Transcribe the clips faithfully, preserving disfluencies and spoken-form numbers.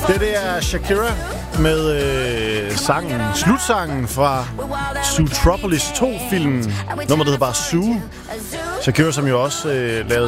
Det, det er Shakira med øh, sangen, slutsangen fra Zootropolis to-filmen. Nummeret hedder bare Zoo. Shakira, som jo også øh, lavede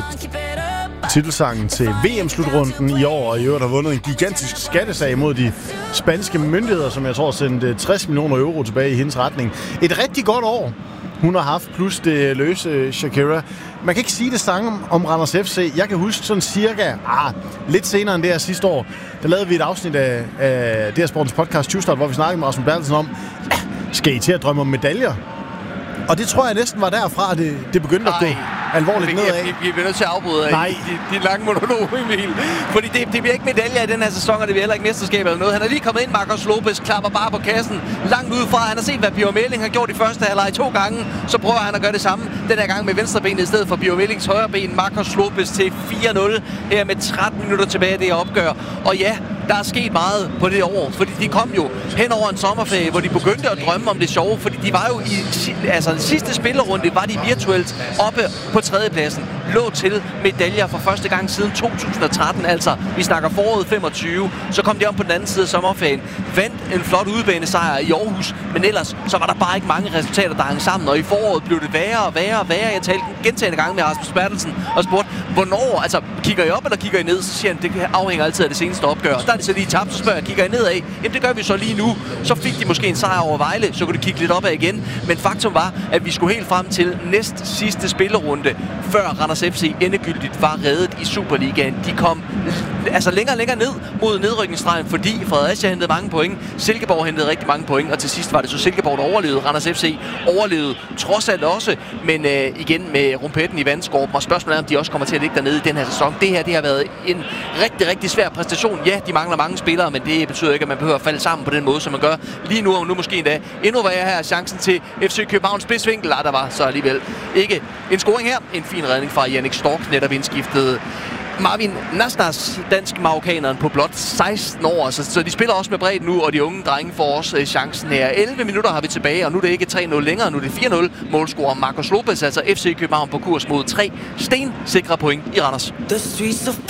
titelsangen til V M-slutrunden i år, og i øvrigt har vundet en gigantisk skattesag mod de spanske myndigheder, som jeg tror sendte tres millioner euro tilbage i hendes retning. Et rigtig godt år, hun har haft, plus det løse Shakira. Man kan ikke sige det samme om Randers F C. Jeg kan huske sådan cirka, ah, lidt senere end det her sidste år, der lavede vi et afsnit af, af D R Sportens podcast tyve Start, hvor vi snakkede med Rasmus Bertelsen om, skal I til at drømme om medaljer? Og det tror jeg næsten var derfra, at det, det begyndte Ej, at gå alvorligt nedad. Vi, vi, vi er nødt til at afbryde Nej. de, de lange monologer, Emil. Fordi det, det bliver ikke medaljer i den her sæson, og det bliver heller ikke mesterskab eller noget. Han er lige kommet ind, Marcos Lopez, klapper bare på kassen langt udefra. Han har set, hvad Bjørn Melling har gjort i første halvleg to gange. Så prøver han at gøre det samme den her gang med venstrebenet i stedet for Bjørn Mellings højre ben. Marcos Lopez til fire nul her med tretten minutter tilbage af det her opgør. Og ja, der er sket meget på det år, fordi de kom jo hen over en sommerferie, hvor de begyndte at drømme om det sjove, fordi de var jo i altså, den sidste spillerunde, var de virtuelt oppe på tredjepladsen, lå til medaljer for første gang siden to tusind og tretten, altså vi snakker foråret femogtyve, så kom de om på den anden side af sommerferien, vandt en flot udebanesejr i Aarhus, men ellers så var der bare ikke mange resultater, der hang sammen, og i foråret blev det værre og værre og værre. Jeg talte gentagne gange med Rasmus Bertelsen og spurgte, hvornår, altså kigger I op eller kigger I ned? Så siger han, det afhænger altid af det seneste opgør. Der er det så lige tabt, så spørger jeg, kigger I nedad? Jamen det gør vi så lige nu. Så fik de måske en sejr over Vejle, så kunne de kigge lidt opad igen. Men faktum var, at vi skulle helt frem til næst sidste spillerunde, før Randers F C endegyldigt var reddet i Superligaen. De kom altså længere og længere ned mod nedrykningsstregen, fordi Fredericia hentede mange point, Silkeborg hentede rigtig mange point, og til sidst var det så Silkeborg, der overlevede. Randers F C overlevede trods alt også, men øh, igen med rumpetten i vandskorben, og spørgsmålet er, om de også kommer til at ligge dernede i den her sæson. Det her, det har været en rigtig, rigtig svær præstation. Ja, de mangler mange spillere, men det betyder ikke, at man behøver at falde sammen på den måde, som man gør lige nu, og nu måske endda endnu værre her chancen til F C Københavns spidsvinkel. Ah, der var så alligevel ikke en scoring her. En fin redning fra Jannik Stork, netop indskiftet Marvin Nastas, dansk-marokkaneren på blot seksten år, så, så de spiller også med bredt nu, og de unge drenge får også øh, chancen her. elleve minutter har vi tilbage, og nu er det ikke tre nul længere, nu er det fire nul. Målscorer Marcos Lopez, altså F C København på kurs mod tre stensikre point i Randers.